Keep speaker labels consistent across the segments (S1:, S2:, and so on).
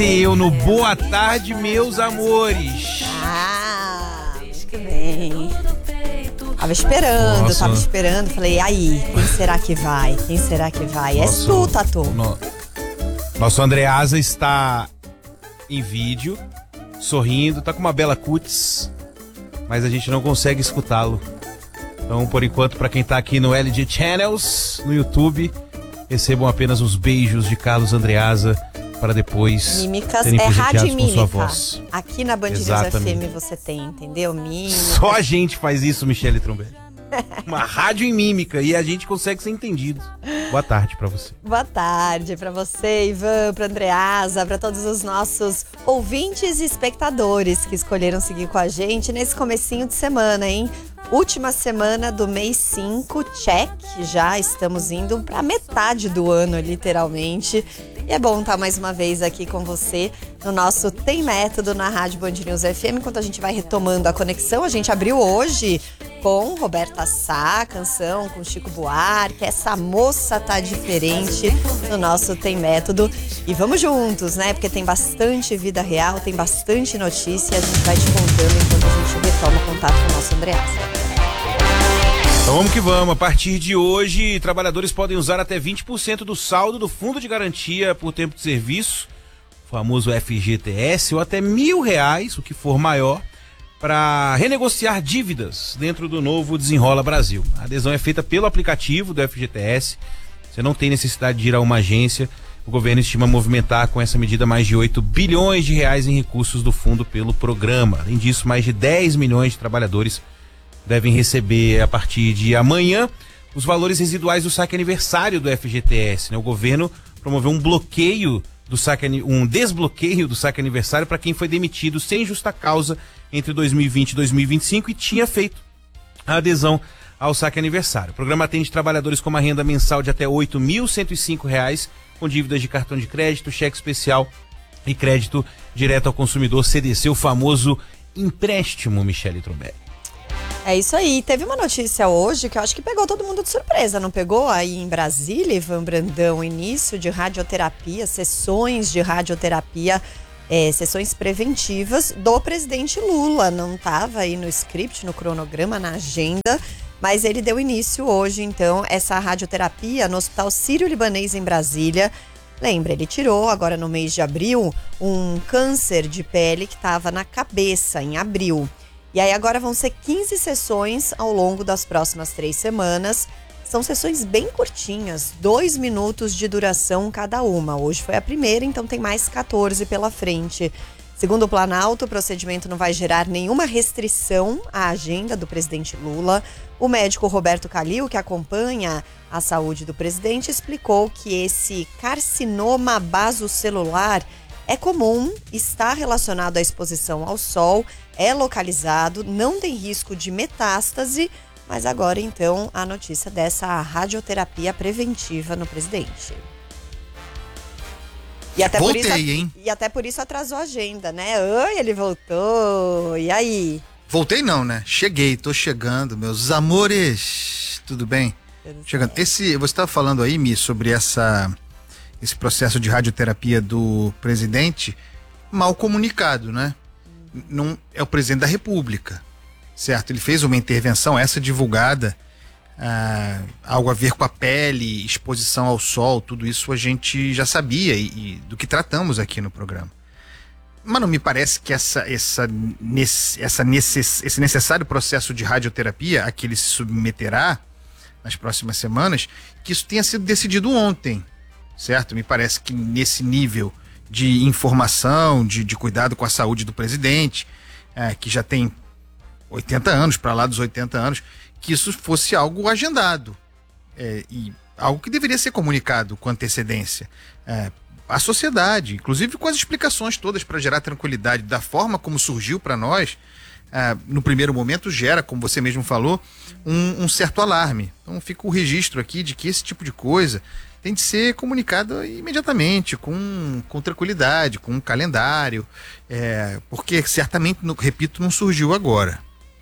S1: ser eu no Boa Tarde, meus amores.
S2: Muito bem. Tava esperando. Falei, aí, quem será que vai? És tu, Tatu.
S1: Nosso Andreasa está em vídeo, sorrindo, tá com uma bela cutis, mas a gente não consegue escutá-lo. Então, por enquanto, para quem tá aqui no LG Channels, no YouTube, recebam apenas os beijos de Carlos Andreasa para depois
S2: mímicas
S1: serem
S2: rádio e
S1: com sua
S2: mímica.
S1: Voz.
S2: Aqui na Band News FM você tem, entendeu? Mímica.
S1: Só a gente faz isso, Michele Trombelli. Uma rádio em mímica e a gente consegue ser entendido. Boa tarde pra você.
S2: Boa tarde pra você, Ivan, pra Andreasa, pra todos os nossos ouvintes e espectadores que escolheram seguir com a gente nesse comecinho de semana, hein? Última semana do mês 5, check, já estamos indo pra metade do ano, literalmente. E é bom estar mais uma vez aqui com você no nosso Tem Método na Rádio Band News FM. Enquanto a gente vai retomando a conexão, a gente abriu hoje com Roberta Sá, canção com Chico Buarque. Essa moça tá diferente no nosso Tem Método. E vamos juntos, né? Porque tem bastante vida real, tem bastante notícia. A gente vai te contando enquanto a gente retoma o contato com o nosso Andreasa.
S1: Então vamos que vamos. A partir de hoje, trabalhadores podem usar até 20% do saldo do Fundo de Garantia por Tempo de Serviço, o famoso FGTS, ou até R$1.000, o que for maior, para renegociar dívidas dentro do novo Desenrola Brasil. A adesão é feita pelo aplicativo do FGTS, você não tem necessidade de ir a uma agência. O governo estima movimentar com essa medida mais de R$8 bilhões em recursos do fundo pelo programa. Além disso, mais de 10 milhões de trabalhadores devem receber a partir de amanhã os valores residuais do saque aniversário do FGTS, né? O governo promoveu um desbloqueio do saque aniversário para quem foi demitido sem justa causa entre 2020 e 2025 e tinha feito a adesão ao saque aniversário. O programa atende trabalhadores com uma renda mensal de até R$ 8.105, com dívidas de cartão de crédito, cheque especial e crédito direto ao consumidor, CDC, o famoso empréstimo, Michele Trombelli.
S2: É isso aí. Teve uma notícia hoje que eu acho que pegou todo mundo de surpresa, não pegou? Aí em Brasília, Ivan Brandão, início de radioterapia, sessões de radioterapia, sessões preventivas do presidente Lula. Não estava aí no script, no cronograma, na agenda, mas ele deu início hoje, então, essa radioterapia no Hospital Sírio-Libanês em Brasília. Lembra, ele tirou agora no mês de abril um câncer de pele que estava na cabeça, em abril. E aí agora vão ser 15 sessões ao longo das próximas 3 semanas. São sessões bem curtinhas, 2 minutos de duração cada uma. Hoje foi a primeira, então tem mais 14 pela frente. Segundo o Planalto, o procedimento não vai gerar nenhuma restrição à agenda do presidente Lula. O médico Roberto Calil, que acompanha a saúde do presidente, explicou que esse carcinoma basocelular é comum, está relacionado à exposição ao sol, é localizado, não tem risco de metástase, mas agora então a notícia dessa radioterapia preventiva no presidente. E até por isso atrasou a agenda, né? Oi, ele voltou, e aí?
S3: Voltei não, né? Cheguei, tô chegando, meus amores, tudo bem? Chegando. Você estava falando aí, Mi, sobre esse processo de radioterapia do presidente, mal comunicado, né? Não é o presidente da República, certo? Ele fez uma intervenção, essa divulgada, algo a ver com a pele, exposição ao sol, tudo isso a gente já sabia e do que tratamos aqui no programa. Mas não me parece que esse necessário processo de radioterapia a que ele se submeterá nas próximas semanas, que isso tenha sido decidido ontem, certo? Me parece que nesse nível de informação, de cuidado com a saúde do presidente, que já tem 80 anos, para lá dos 80 anos, que isso fosse algo agendado e algo que deveria ser comunicado com antecedência à sociedade, inclusive com as explicações todas para gerar tranquilidade. Da forma como surgiu para nós, no primeiro momento gera, como você mesmo falou, um certo alarme. Então fica o registro aqui de que esse tipo de coisa tem de ser comunicado imediatamente, com tranquilidade, com um calendário, porque certamente, repito, não surgiu agora.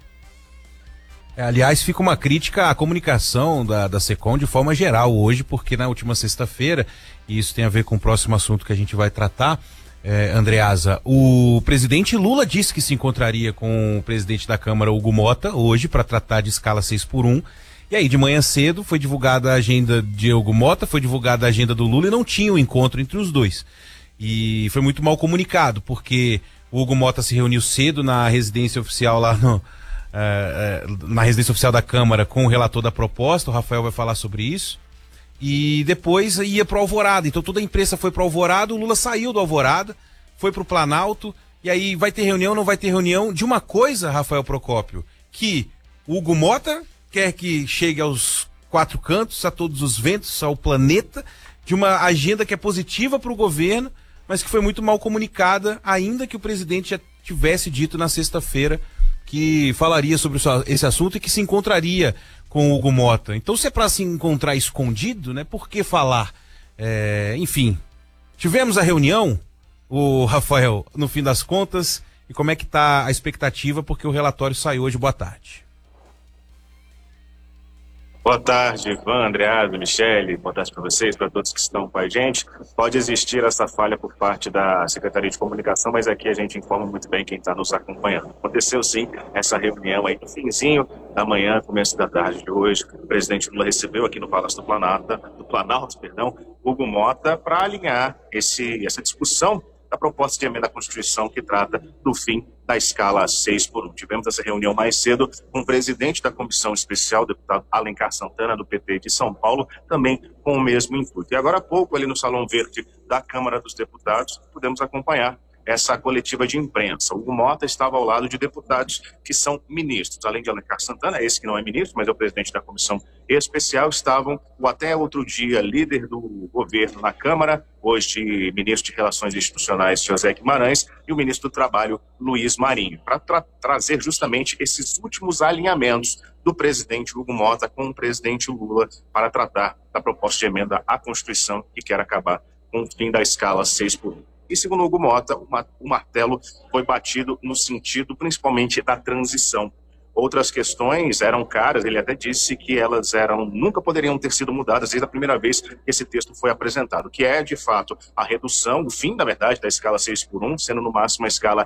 S1: Aliás, fica uma crítica à comunicação da SECOM de forma geral hoje, porque na última sexta-feira, e isso tem a ver com o próximo assunto que a gente vai tratar, Andreasa, o presidente Lula disse que se encontraria com o presidente da Câmara, Hugo Motta, hoje, para tratar de escala 6x1. E aí, de manhã cedo, foi divulgada a agenda de Hugo Motta, foi divulgada a agenda do Lula e não tinha um encontro entre os dois. E foi muito mal comunicado, porque o Hugo Motta se reuniu cedo na residência oficial lá na residência oficial da Câmara com o relator da proposta, o Rafael vai falar sobre isso. E depois ia pro Alvorada, então toda a imprensa foi pro Alvorada, o Lula saiu do Alvorada, foi pro Planalto, e aí vai ter reunião, não vai ter reunião, de uma coisa, Rafael Procópio, que o Hugo Motta quer que chegue aos quatro cantos, a todos os ventos, ao planeta, de uma agenda que é positiva para o governo, mas que foi muito mal comunicada, ainda que o presidente já tivesse dito na sexta-feira que falaria sobre esse assunto e que se encontraria com o Hugo Motta. Então, se é para se encontrar escondido, né, por que falar? Enfim, tivemos a reunião, o Rafael, no fim das contas, e como é que está a expectativa, porque o relatório saiu hoje. Boa tarde.
S4: Boa tarde, Ivan, Andreasa, Michele, boa tarde para vocês, para todos que estão com a gente. Pode existir essa falha por parte da Secretaria de Comunicação, mas aqui a gente informa muito bem quem está nos acompanhando. Aconteceu sim essa reunião aí no finzinho da manhã, começo da tarde de hoje. O presidente Lula recebeu aqui no Palácio do Planalto, Hugo Motta, para alinhar essa discussão da proposta de emenda à Constituição que trata do fim da escala 6x1. Tivemos essa reunião mais cedo com o presidente da Comissão Especial, o deputado Alencar Santana, do PT de São Paulo, também com o mesmo intuito. E agora há pouco, ali no Salão Verde da Câmara dos Deputados, pudemos acompanhar essa coletiva de imprensa. O Hugo Motta estava ao lado de deputados que são ministros. Além de Alencar Santana, esse que não é ministro, mas é o presidente da Comissão Especial, estavam o até outro dia líder do governo na Câmara, hoje ministro de Relações Institucionais, José Guimarães, e o ministro do Trabalho, Luiz Marinho, para trazer justamente esses últimos alinhamentos do presidente Hugo Motta com o presidente Lula para tratar da proposta de emenda à Constituição que quer acabar com o fim da escala 6x1. E segundo Hugo Motta, o martelo foi batido no sentido principalmente da transição. Outras questões eram caras, ele até disse que elas nunca poderiam ter sido mudadas desde a primeira vez que esse texto foi apresentado, que é, de fato, a redução, o fim, na verdade, da escala 6x1, sendo no máximo a escala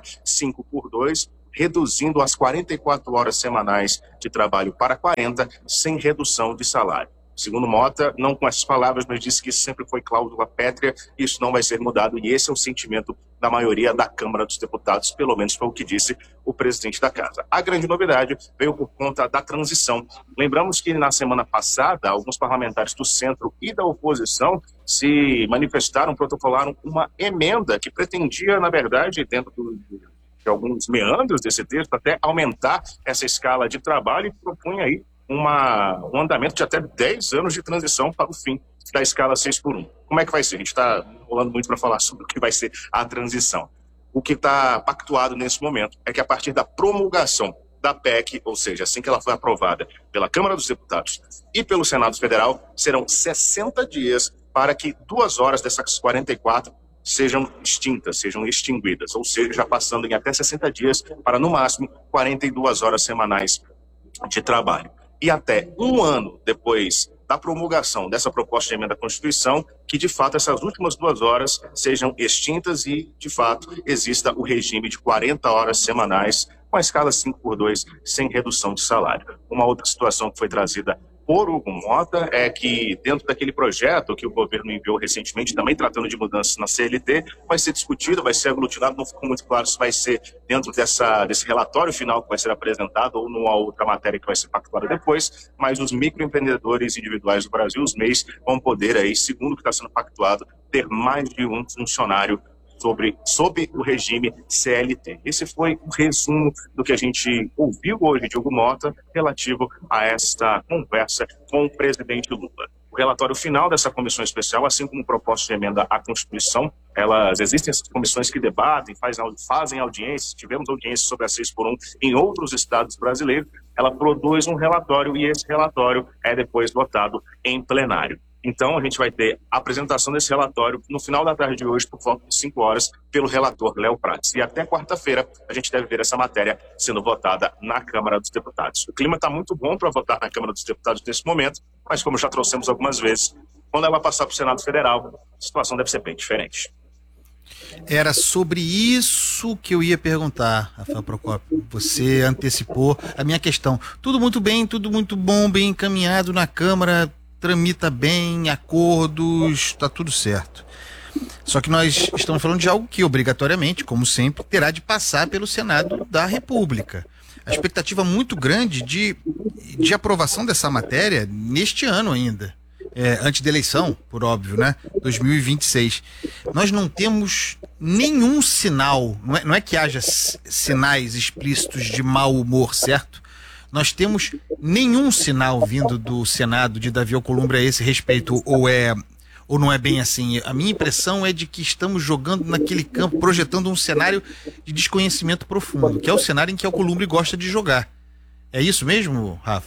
S4: 5x2, reduzindo as 44 horas semanais de trabalho para 40, sem redução de salário. Segundo Motta, não com essas palavras, mas disse que isso sempre foi cláusula pétrea, isso não vai ser mudado, e esse é o sentimento da maioria da Câmara dos Deputados, pelo menos foi o que disse o presidente da Casa. A grande novidade veio por conta da transição. Lembramos que na semana passada, alguns parlamentares do centro e da oposição se manifestaram, protocolaram uma emenda que pretendia, na verdade, dentro de alguns meandros desse texto, até aumentar essa escala de trabalho e propunha aí um andamento de até 10 anos de transição para o fim da escala 6x1. Como é que vai ser? A gente está rolando muito para falar sobre o que vai ser a transição. O que está pactuado nesse momento é que a partir da promulgação da PEC, ou seja, assim que ela foi aprovada pela Câmara dos Deputados e pelo Senado Federal, serão 60 dias para que 2 horas dessas 44 sejam extintas, sejam extinguidas, ou seja, já passando em até 60 dias para, no máximo, 42 horas semanais de trabalho. E até 1 ano depois da promulgação dessa proposta de emenda à Constituição, que de fato essas últimas 2 horas sejam extintas e de fato exista o regime de 40 horas semanais com a escala 5x2 sem redução de salário. Uma outra situação que foi trazida por Hugo Motta é que dentro daquele projeto que o governo enviou recentemente, também tratando de mudanças na CLT, vai ser discutido, vai ser aglutinado, não ficou muito claro se vai ser dentro desse relatório final que vai ser apresentado ou numa outra matéria que vai ser pactuada depois, mas os microempreendedores individuais do Brasil, os MEIs, vão poder aí, segundo o que está sendo pactuado, ter mais de um funcionário sob o regime CLT. Esse foi o resumo do que a gente ouviu hoje de Hugo Motta relativo a esta conversa com o presidente Lula. O relatório final dessa comissão especial, assim como proposta de emenda à Constituição, existem essas comissões que debatem, fazem audiências, tivemos audiências sobre a 6x1 em outros estados brasileiros, ela produz um relatório e esse relatório é depois votado em plenário. Então, a gente vai ter a apresentação desse relatório no final da tarde de hoje, por volta de 5 horas, pelo relator Léo Prates. E até quarta-feira, a gente deve ver essa matéria sendo votada na Câmara dos Deputados. O clima está muito bom para votar na Câmara dos Deputados nesse momento, mas como já trouxemos algumas vezes, quando ela passar para o Senado Federal, a situação deve ser bem diferente.
S3: Era sobre isso que eu ia perguntar, Rafael Procópio. Você antecipou a minha questão. Tudo muito bem, tudo muito bom, bem encaminhado na Câmara, tramita bem, acordos, tá tudo certo. Só que nós estamos falando de algo que, obrigatoriamente, como sempre, terá de passar pelo Senado da República. A expectativa muito grande de aprovação dessa matéria neste ano ainda. Antes da eleição, por óbvio, né? 2026. Nós não temos nenhum sinal, não é que haja sinais explícitos de mau humor, certo? Nós temos nenhum sinal vindo do Senado de Davi Alcolumbre a esse respeito, ou não é bem assim? A minha impressão é de que estamos jogando naquele campo, projetando um cenário de desconhecimento profundo, que é o cenário em que Alcolumbre gosta de jogar. É isso mesmo, Rafa?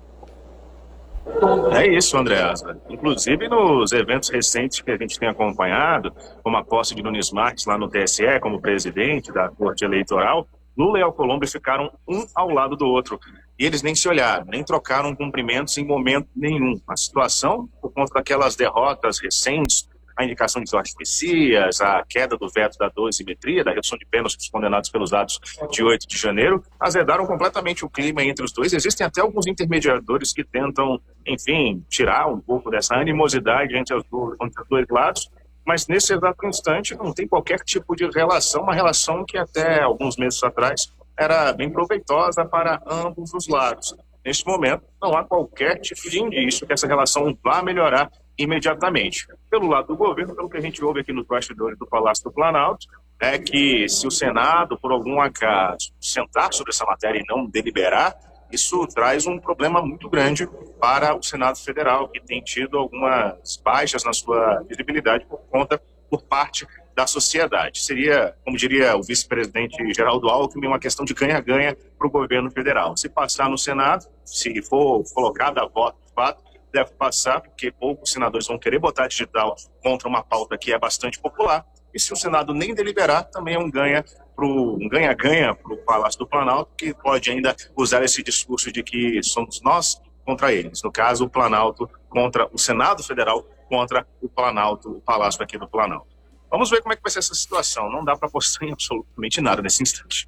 S4: É isso, André Asla. Inclusive nos eventos recentes que a gente tem acompanhado, como a posse de Nunes Marques lá no TSE como presidente da Corte Eleitoral, Lula e Alcolumbre ficaram um ao lado do outro. E eles nem se olharam, nem trocaram cumprimentos em momento nenhum. A situação, por conta daquelas derrotas recentes, a indicação de Jorge Messias, a queda do veto da dosimetria, da redução de penas dos condenados pelos atos de 8 de janeiro, azedaram completamente o clima entre os dois. Existem até alguns intermediadores que tentam, enfim, tirar um pouco dessa animosidade entre os dois lados, mas nesse exato instante não tem qualquer tipo de relação, uma relação que até alguns meses atrás era bem proveitosa para ambos os lados. Neste momento, não há qualquer tipo de indício que essa relação vá melhorar imediatamente. Pelo lado do governo, pelo que a gente ouve aqui nos bastidores do Palácio do Planalto, é que se o Senado, por algum acaso, sentar sobre essa matéria e não deliberar, isso traz um problema muito grande para o Senado Federal, que tem tido algumas baixas na sua visibilidade por parte da sociedade. Seria, como diria o vice-presidente Geraldo Alckmin, uma questão de ganha-ganha para o governo federal. Se passar no Senado, se for colocada a voto de fato, deve passar, porque poucos senadores vão querer botar digital contra uma pauta que é bastante popular. E se o Senado nem deliberar, também é um ganha-ganha para o Palácio do Planalto, que pode ainda usar esse discurso de que somos nós contra eles. No caso, o Planalto contra o Senado Federal contra o Planalto, o Palácio aqui do Planalto. Vamos ver como é que vai ser essa situação. Não dá para apostar em absolutamente nada nesse instante.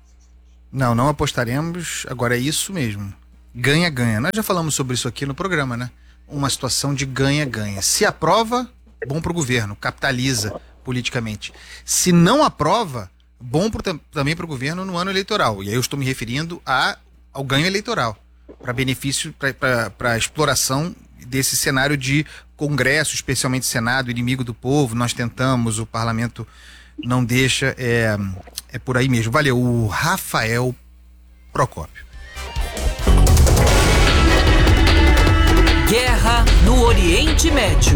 S3: Não apostaremos. Agora é isso mesmo. Ganha-ganha. Nós já falamos sobre isso aqui no programa, né? Uma situação de ganha-ganha. Se aprova, bom para o governo, capitaliza politicamente. Se não aprova, bom também para o governo no ano eleitoral. E aí eu estou me referindo ao ganho eleitoral, para benefício, para a exploração desse cenário de Congresso, especialmente Senado, inimigo do povo. Nós tentamos, o parlamento não deixa, é por aí mesmo. Valeu, o Rafael Procópio.
S5: Guerra no Oriente Médio.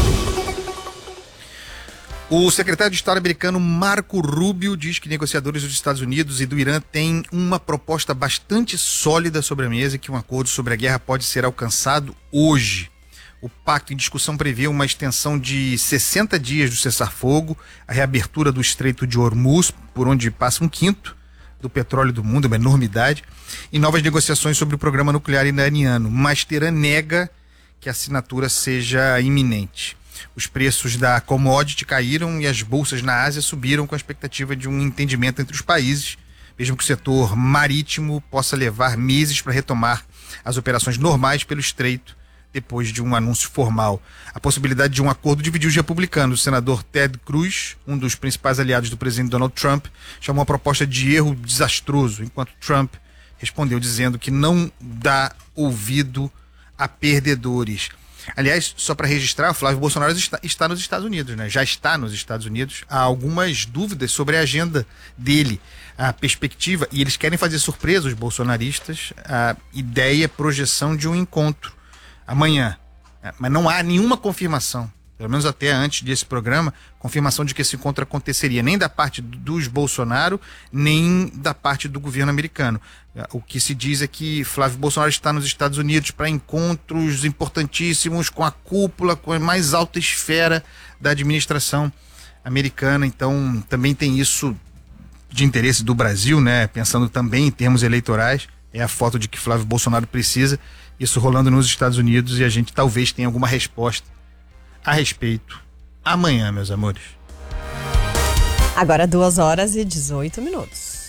S3: O secretário de Estado americano Marco Rubio diz que negociadores dos Estados Unidos e do Irã têm uma proposta bastante sólida sobre a mesa e que um acordo sobre a guerra pode ser alcançado hoje. O pacto em discussão prevê uma extensão de 60 dias do cessar-fogo, a reabertura do Estreito de Hormuz, por onde passa 1/5 do petróleo do mundo, uma enormidade, e novas negociações sobre o programa nuclear iraniano. Mas Teherã nega que a assinatura seja iminente. Os preços da commodity caíram e as bolsas na Ásia subiram com a expectativa de um entendimento entre os países, mesmo que o setor marítimo possa levar meses para retomar as operações normais pelo estreito depois de um anúncio formal. A possibilidade de um acordo dividiu os republicanos. O senador Ted Cruz, um dos principais aliados do presidente Donald Trump, chamou a proposta de erro desastroso, enquanto Trump respondeu dizendo que não dá ouvido a perdedores. Aliás, só para registrar, o Flávio Bolsonaro está nos Estados Unidos, né? Já está nos Estados Unidos. Há algumas dúvidas sobre a agenda dele, a perspectiva, e eles querem fazer surpresa, os bolsonaristas, a ideia, projeção de um encontro amanhã. Mas não há nenhuma confirmação, pelo menos até antes desse programa, confirmação de que esse encontro aconteceria, nem da parte dos Bolsonaro, nem da parte do governo americano. O que se diz é que Flávio Bolsonaro está nos Estados Unidos para encontros importantíssimos com a cúpula, com a mais alta esfera da administração americana. Então, também tem isso de interesse do Brasil, né? Pensando também em termos eleitorais, é a foto de que Flávio Bolsonaro precisa, isso rolando nos Estados Unidos, e a gente talvez tenha alguma resposta a respeito amanhã, meus amores.
S2: Agora 2h18.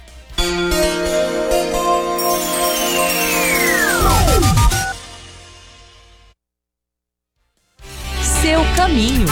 S5: Seu caminho.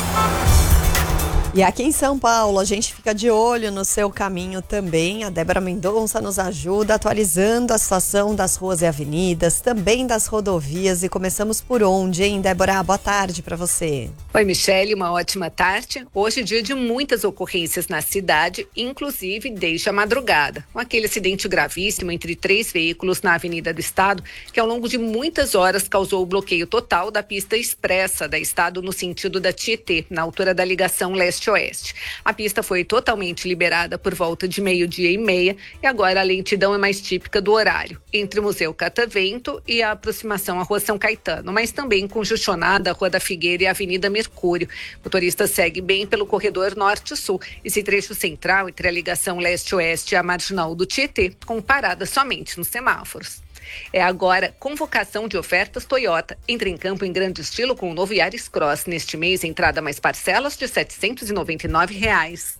S2: E aqui em São Paulo, a gente fica de olho no seu caminho também. A Débora Mendonça nos ajuda atualizando a situação das ruas e avenidas, também das rodovias. E começamos por onde, hein, Débora? Boa tarde para você.
S6: Oi, Michele, uma ótima tarde. Hoje é dia de muitas ocorrências na cidade, inclusive desde a madrugada. Com aquele acidente gravíssimo entre 3 veículos na Avenida do Estado, que ao longo de muitas horas causou o bloqueio total da pista expressa da Estado no sentido da Tietê, na altura da ligação leste-oeste. A pista foi totalmente liberada por volta de 12:30 e agora a lentidão é mais típica do horário, entre o Museu Catavento e a aproximação à Rua São Caetano, mas também congestionada a Rua da Figueira e a Avenida Mercúrio. O motorista segue bem pelo corredor norte-sul, esse trecho central entre a ligação leste-oeste e a marginal do Tietê, com parada somente nos semáforos. É agora convocação de ofertas Toyota. Entra em campo em grande estilo com o novo Yaris Cross. Neste mês, entrada mais parcelas de R$ 799.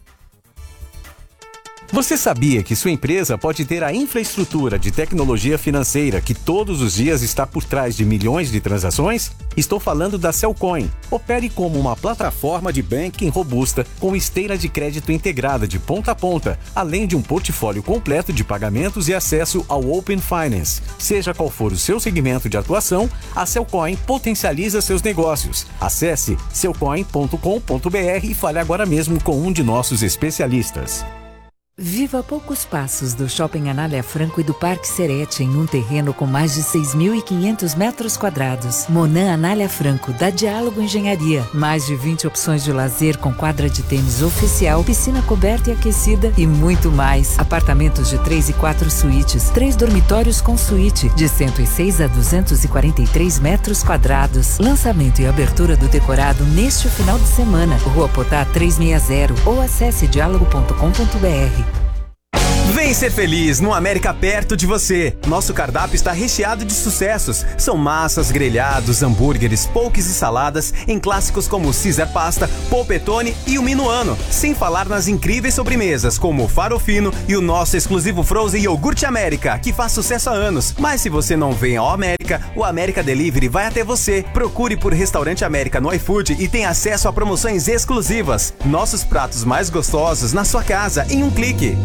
S7: Você sabia que sua empresa pode ter a infraestrutura de tecnologia financeira que todos os dias está por trás de milhões de transações? Estou falando da Cellcoin. Opere como uma plataforma de banking robusta com esteira de crédito integrada de ponta a ponta, além de um portfólio completo de pagamentos e acesso ao Open Finance. Seja qual for o seu segmento de atuação, a Cellcoin potencializa seus negócios. Acesse cellcoin.com.br e fale agora mesmo com um de nossos especialistas.
S8: Viva a poucos passos do Shopping Anália Franco e do Parque Serete em um terreno com mais de 6.500 metros quadrados. Monan Anália Franco, da Diálogo Engenharia. Mais de 20 opções de lazer com quadra de tênis oficial, piscina coberta e aquecida e muito mais. Apartamentos de 3 e 4 suítes, 3 dormitórios com suíte, de 106 a 243 metros quadrados. Lançamento e abertura do decorado neste final de semana. Rua Potá 360 ou acesse diálogo.com.br.
S9: Vem ser feliz no América perto de você. Nosso cardápio está recheado de sucessos. São massas, grelhados, hambúrgueres, poques e saladas em clássicos como Caesar Pasta, Polpettone e o Minuano. Sem falar nas incríveis sobremesas como o Farofino e o nosso exclusivo Frozen Iogurte América, que faz sucesso há anos. Mas se você não vem ao América, o América Delivery vai até você. Procure por Restaurante América no iFood e tenha acesso a promoções exclusivas. Nossos pratos mais gostosos na sua casa em um clique.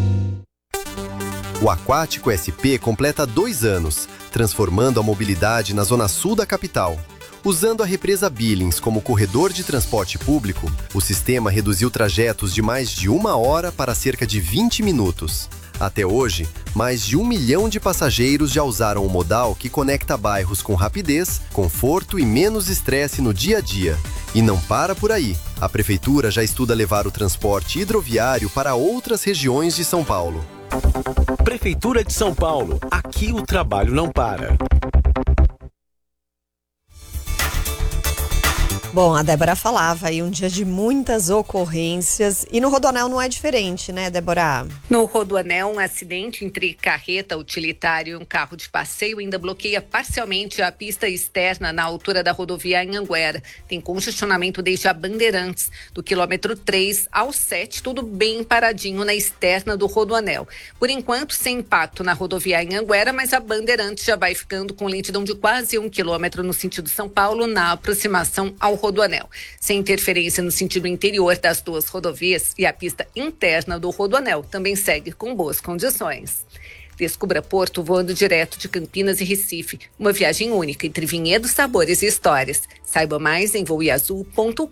S10: O Aquático SP completa 2 anos, transformando a mobilidade na zona sul da capital. Usando a represa Billings como corredor de transporte público, o sistema reduziu trajetos de mais de 1 hora para cerca de 20 minutos. Até hoje, mais de 1 milhão de passageiros já usaram o modal que conecta bairros com rapidez, conforto e menos estresse no dia a dia. E não para por aí. A Prefeitura já estuda levar o transporte hidroviário para outras regiões de São Paulo.
S7: Prefeitura de São Paulo. Aqui o trabalho não para.
S2: Bom, a Débora falava aí um dia de muitas ocorrências e no Rodoanel não é diferente, né, Débora?
S6: No Rodoanel, um acidente entre carreta utilitário e um carro de passeio ainda bloqueia parcialmente a pista externa na altura da rodovia Anhanguera. Tem congestionamento desde a Bandeirantes, do quilômetro 3 ao 7, tudo bem paradinho na externa do Rodoanel. Por enquanto, sem impacto na rodovia Anhanguera, mas a Bandeirantes já vai ficando com lentidão de quase 1 quilômetro no sentido São Paulo, na aproximação ao Rodoanel, sem interferência no sentido interior das 2 rodovias, e a pista interna do Rodoanel também segue com boas condições. Descubra Porto voando direto de Campinas e Recife, uma viagem única entre vinhedos, sabores e histórias. Saiba mais em voeazul.com.br.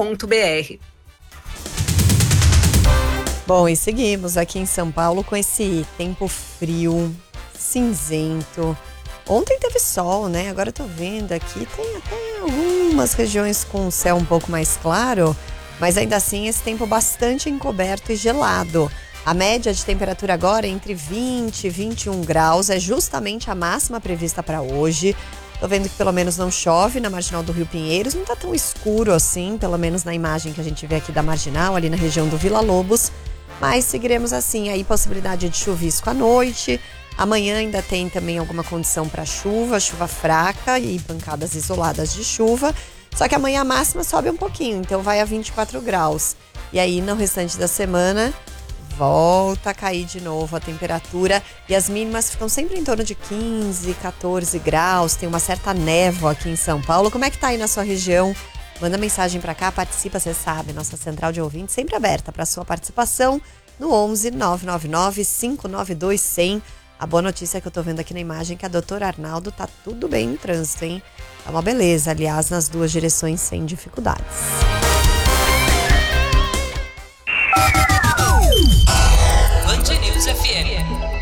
S2: Bom, e seguimos aqui em São Paulo com esse tempo frio, cinzento. Ontem teve sol, né? Agora eu tô vendo aqui, tem até algumas regiões com o céu um pouco mais claro, mas ainda assim esse tempo bastante encoberto e gelado. A média de temperatura agora é entre 20 e 21 graus, é justamente a máxima prevista para hoje. Tô vendo que pelo menos não chove na marginal do Rio Pinheiros, não tá tão escuro assim, pelo menos na imagem que a gente vê aqui da marginal, ali na região do Vila Lobos, mas seguiremos assim, aí possibilidade de chuvisco à noite. Amanhã ainda tem também alguma condição para chuva fraca e pancadas isoladas de chuva. Só que amanhã a máxima sobe um pouquinho, então vai a 24 graus. E aí, no restante da semana, volta a cair de novo a temperatura e as mínimas ficam sempre em torno de 15, 14 graus. Tem uma certa névoa aqui em São Paulo. Como é que tá aí na sua região? Manda mensagem pra cá, participa, você sabe. Nossa central de ouvintes sempre aberta para sua participação no 11 999 592 100. A boa notícia que eu tô vendo aqui na imagem é que a doutora Arnaldo tá tudo bem no trânsito, hein? É uma beleza, aliás, nas duas direções sem dificuldades.
S5: Band News FM.